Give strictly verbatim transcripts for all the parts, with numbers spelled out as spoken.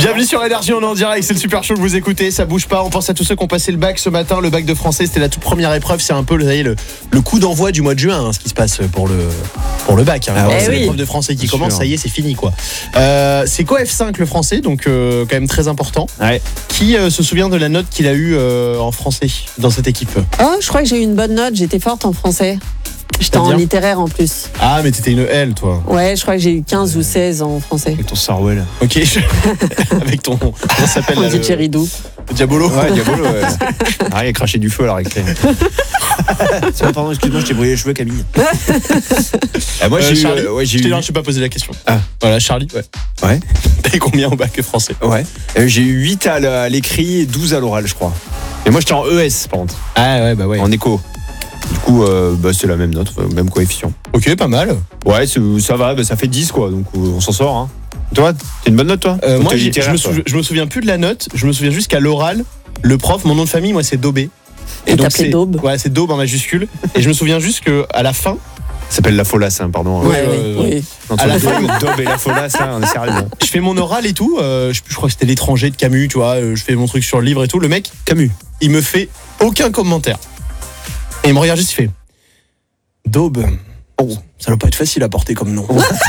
Bienvenue sur Énergie, on est en direct, c'est le super show que vous écoutez, ça bouge pas. On pense à tous ceux qui ont passé le bac ce matin. Le bac de français, c'était la toute première épreuve. C'est un peu le, le, le coup d'envoi du mois de juin, hein, ce qui se passe pour le, pour le bac. Hein. Ah ouais, c'est oui. l'épreuve de français qui C'est commence, sûr. ça y est, c'est fini quoi. Euh, c'est quoi F cinq le français, donc euh, quand même très important. Ouais. Qui euh, se souvient de la note qu'il a eue euh, en français dans cette équipe? Oh, je crois que j'ai eu une bonne note, j'étais forte en français. J'étais en C'est-à-dire littéraire en plus. Ah, mais t'étais une L, toi. Ouais, je crois que j'ai eu quinze ou seize en français. Avec ton Sarwell. Ok. Avec ton. Comment ça s'appelle On là, dit le, Cheridou. le Diabolo. Ouais, Diabolo, ouais. Ah, il a craché du feu à la récré. C'est pas, pardon, excuse-moi, je t'ai brûlé les cheveux, Camille. Ah, moi, Euh, j'ai eu. Charlie, euh, ouais, j'ai je t'ai eu. je t'ai pas posé la question. Ah. Voilà, Charlie. Ouais. Ouais. T'as eu combien au bac français? Ouais. Euh, j'ai eu huit à l'- à l'écrit et douze à l'oral, je crois. Et moi, j'étais en E S, par contre. Ah ouais, bah ouais. En éco. Du coup, euh, bah, c'est la même note, euh, même coefficient. Ok, pas mal. Ouais, c'est- ça va, bah, ça fait dix, quoi. Donc, euh, on s'en sort. Hein. Toi, t'as une bonne note, toi? Euh, Ou moi, t'es j'ai- je, littéraire, me toi souviens, je me souviens plus de la note. Je me souviens juste qu'à l'oral, le prof, mon nom de famille, moi, c'est Daubé. Il t'appelait c'est Daube. Ouais, c'est Daube en majuscule. Et je me souviens juste que à la fin, Ça s'appelle la folasse, hein, pardon. Ouais, Ouais, ouais, oui, ouais. oui. Entre à la le fin- Daube- Daube et la folasse, hein, on est sérieux. hein. je fais mon oral et tout. euh, je, je crois que c'était l'étranger de Camus, tu vois. euh, Je fais mon truc sur le livre et tout. Le mec, Camus. il me fait aucun commentaire. Et il me regarde juste, il fait Daube. Oh, ça doit pas être facile à porter comme nom.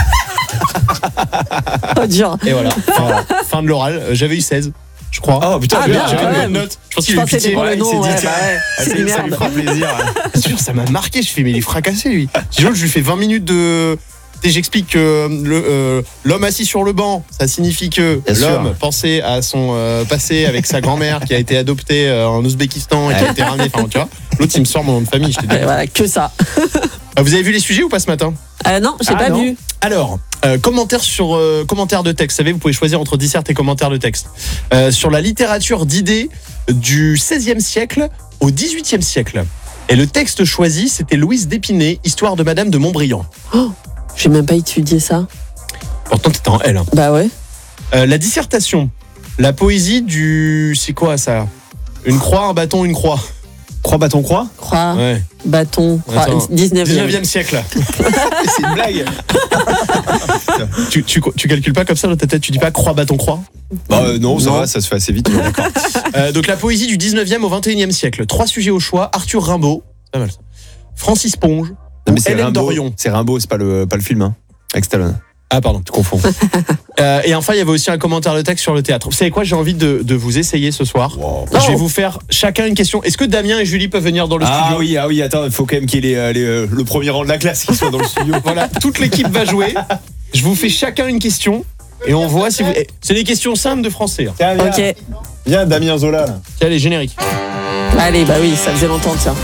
Pas dur. Et voilà. Fin, fin de l'oral. Euh, J'avais eu seize, je crois. Oh putain, Ah, bien, bien, J'avais bien. ouais. une bonne note. Je pense Je qu'il a eu pensais que pitié. c'était pour Ouais, le il s'est nom. dit, Ouais, tiens, bah ouais. Ah, C'est c'est- une ça lui merde. fera plaisir. Je te jure, ça m'a marqué. Je fais, mais il est fracassé, lui. Je jure, je lui fais vingt minutes de. Et j'explique que le, euh, l'homme assis sur le banc, ça signifie que Bien sûr. l'homme pensait à son euh, passé avec sa grand-mère qui a été adoptée euh, en Ouzbékistan et qui a été ramenée. Enfin, tu vois. L'autre, il me sort mon nom de famille. Je te dis. Ouais, voilà, que ça. Euh, Vous avez vu les sujets ou pas ce matin? Euh, non, j'ai Ah, pas non. vu. Alors, euh, commentaires sur euh, commentaires de texte. Vous savez, vous pouvez choisir entre disserte et commentaires de texte. Euh, sur la littérature d'idées du seizième siècle au dix-huitième siècle. Et le texte choisi, c'était Louise d'Épinay, Histoire de Madame de Montbriand. J'ai même pas étudié ça. Pourtant, t'étais en L. Hein. Bah ouais. Euh, la dissertation, la poésie du... C'est quoi ça? Une croix, un bâton, une croix. Croix, bâton, croix? Croix, Ouais. bâton, croix. Attends. dix-neuvième. dix-neuvième siècle. C'est une blague. tu, tu, tu calcules pas comme ça dans ta tête, tu dis pas croix, bâton, croix. Bah euh, non, ça Non. va, ça se fait assez vite. D'accord. Euh, donc la poésie du dix-neuvième au vingt et unième siècle. Trois sujets au choix. Arthur Rimbaud, c'est pas mal ça. Francis Ponge Non, ou mais c'est Hélène Rimbaud. Dorion. C'est Rimbaud, c'est pas le, pas le film, hein. Avec Stallone. Ah pardon. Tu confonds. Euh, et enfin, il y avait aussi un commentaire de texte sur le théâtre. Vous savez quoi? J'ai envie de, de vous essayer ce soir. Wow. Je vais vous faire chacun une question. Est-ce que Damien et Julie peuvent venir dans le Ah studio? oui, ah oui, attends, il faut quand même qu'il y ait les, euh, les, euh, le premier rang de la classe qui soit dans le studio. Voilà, toute l'équipe va jouer. Je vous fais chacun une question et on voit si vous. Eh, c'est des questions simples de français. Hein. Tiens, viens, Ok. viens, Damien Zola. Là. Tiens, les génériques. Allez, bah oui, ça faisait longtemps, tiens.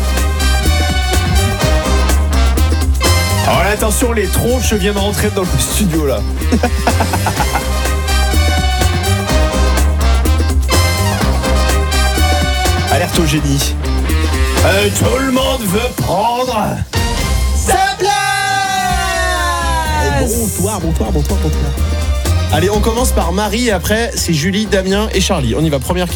Alors là, attention, les tronches viennent rentrer dans le studio là. Alerte au génie. Euh, tout le monde veut prendre Sa place. Bonsoir, bonsoir, bonsoir, bonsoir. Allez, on commence par Marie et après c'est Julie, Damien et Charlie. On y va, première